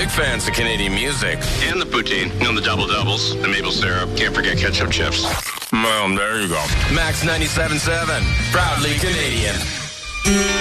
Big fans of Canadian music. And the poutine. You know, the double-doubles, the maple syrup. Can't forget ketchup chips. Well, there you go. Max 97.7. Proudly Canadian.